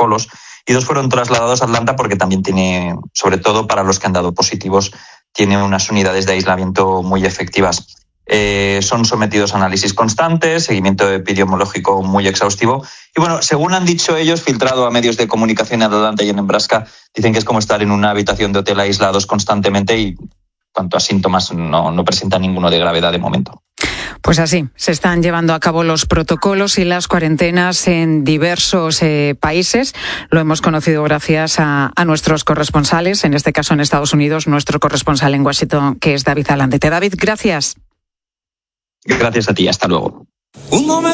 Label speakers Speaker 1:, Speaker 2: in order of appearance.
Speaker 1: protocolos y 2 fueron trasladados a Atlanta porque también tiene, sobre todo para los que han dado positivos, tiene unas unidades de aislamiento muy efectivas. Son sometidos a análisis constantes, seguimiento epidemiológico muy exhaustivo. Y bueno, según han dicho ellos, filtrado a medios de comunicación en Atlanta y en Nebraska, dicen que es como estar en una habitación de hotel aislados constantemente y cuanto a síntomas no presentan ninguno de gravedad de momento.
Speaker 2: Pues así, se están llevando a cabo los protocolos y las cuarentenas en diversos países. Lo hemos conocido gracias a nuestros corresponsales, en este caso en Estados Unidos, nuestro corresponsal en Washington, que es David Alandete. David, gracias.
Speaker 1: Gracias a ti, hasta luego.
Speaker 3: Un momento.